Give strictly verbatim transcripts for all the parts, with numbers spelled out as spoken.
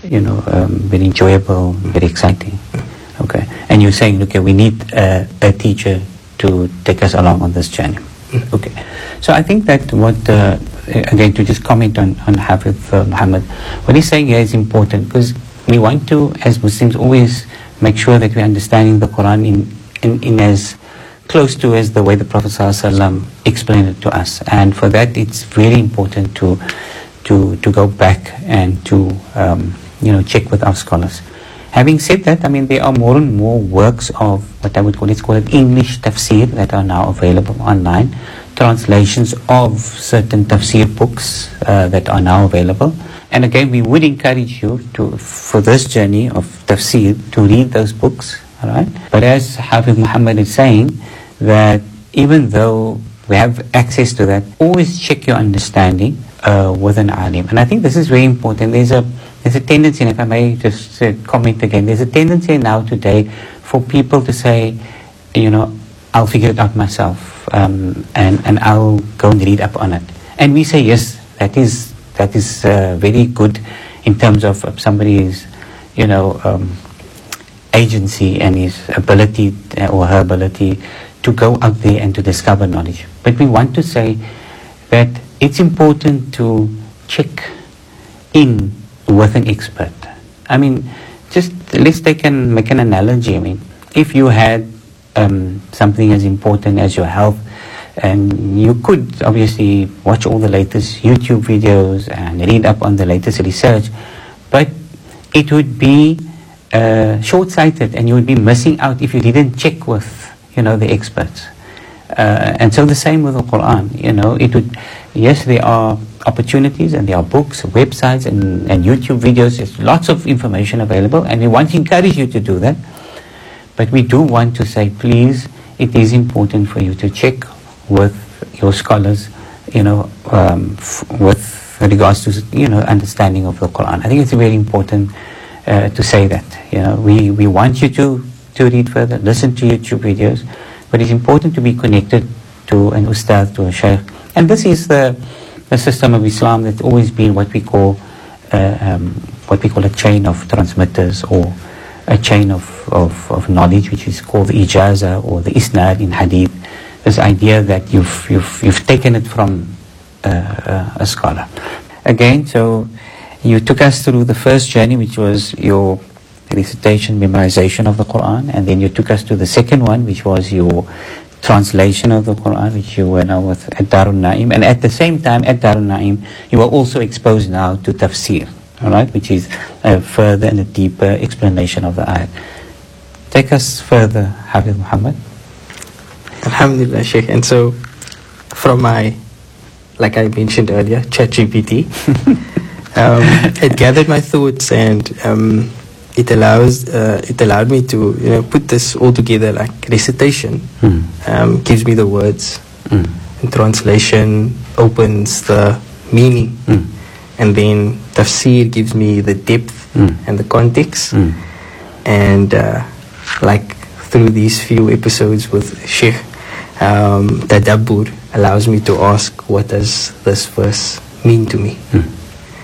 you know, um, very enjoyable, very exciting. Okay. And you're saying, okay, we need uh, a teacher to take us along on this journey. Okay. So I think that what, uh, again, to just comment on, on Hafiz uh, Muhammad, what he's saying here is important, because we want to, as Muslims, always make sure that we're understanding the Quran in, in, in as close to as the way the Prophet ﷺ explained it to us. And for that, it's very important to to to go back and to um, you know, check with our scholars. Having said that, I mean, there are more and more works of what I would call, let's call it English tafsir, that are now available online. Translations of certain tafsir books uh, that are now available. And again, we would encourage you to, for this journey of tafsir, to read those books. All right? But as Hafiz Muhammad is saying, that even though we have access to that, always check your understanding uh, with an alim. And I think this is very important. There's a there's a tendency, and if I may just uh, comment again, there's a tendency now today for people to say, you know, I'll figure it out myself, um, and and I'll go and read up on it. And we say, yes, that is that is uh, very good in terms of somebody's, you know, um, agency and his ability uh, or her ability to go out there and to discover knowledge. But we want to say that it's important to check in with an expert. I mean, just let's take and make an analogy. I mean, if you had um, something as important as your health, and you could obviously watch all the latest YouTube videos and read up on the latest research, but it would be uh, short-sighted, and you would be missing out if you didn't check with, you know, the experts. Uh, and so the same with the Quran. You know, it would, yes, there are opportunities and there are books, websites, and, and YouTube videos. There's lots of information available, and we want to encourage you to do that. But we do want to say, please, it is important for you to check with your scholars, you know, um, f- with regards to, you know, understanding of the Quran. I think it's very important uh, to say that. You know, we, we want you to, to read further, listen to YouTube videos, but it's important to be connected to an ustad, to a shaykh. And this is the, the system of Islam that's always been what we call uh, um, what we call a chain of transmitters, or a chain of, of, of knowledge, which is called the ijaza or the isnad in hadith. This idea that you've you've you've taken it from uh, uh, a scholar. Again, so you took us through the first journey, which was your recitation, memorization of the Quran, and then you took us to the second one, which was your translation of the Quran, which you were now with at Darul Naim, and at the same time at Darul Naim you were also exposed now to tafsir, all right, which is a further and a deeper explanation of the ayat. Take us further, Hafiz Muhammad. Alhamdulillah, Sheikh. And so, from my, like I mentioned earlier, ChatGPT, um, it gathered my thoughts, and um, it allows uh, it allowed me to, you know, put this all together like recitation. Mm. Um, gives me the words, mm. and translation opens the meaning, mm. and then tafsir gives me the depth mm. and the context, mm. and uh, like through these few episodes with Sheikh, um, tadabbur allows me to ask, what does this verse mean to me? Mm.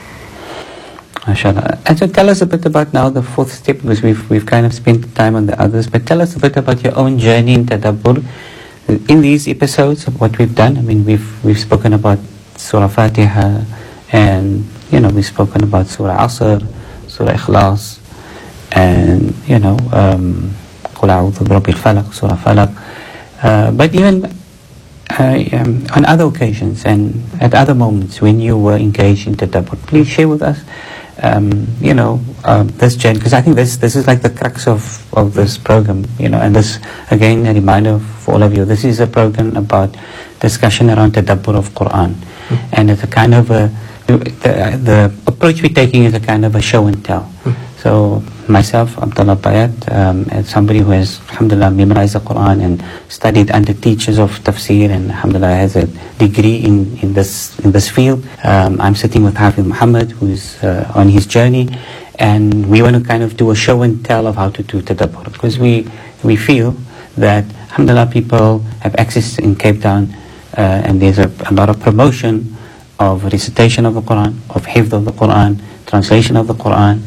MashaAllah. And so tell us a bit about now the fourth step, because we've we've kind of spent time on the others, but tell us a bit about your own journey in tadabbur. In these episodes, what we've done, I mean, we've we've spoken about Surah Fatiha, and you know, we've spoken about Surah Asr, Surah Ikhlas, and you know, um, Qul a'udhu bi rabbil falaq, Surah Falaq. Uh, but even uh, um, on other occasions and at other moments when you were engaged in tadabbur, please share with us. Um, you know, uh, this journey, because I think this this is like the crux of, of this program, you know, and this, again, a reminder for all of you, this is a program about discussion around tadabbur of Quran, mm-hmm. and it's a kind of a, the, the approach we're taking is a kind of a show and tell. Mm-hmm. So myself, Abdullah Bayat, um, as somebody who has, alhamdulillah, memorized the Quran and studied under teachers of tafsir, and alhamdulillah has a degree in, in this in this field. Um, I'm sitting with Hafiz Muhammad, who is uh, on his journey, and we want to kind of do a show and tell of how to do tadabbur, because we we feel that, alhamdulillah, people have access in Cape Town, uh, and there's a, a lot of promotion of recitation of the Quran, of hifd of the Quran, translation of the Quran,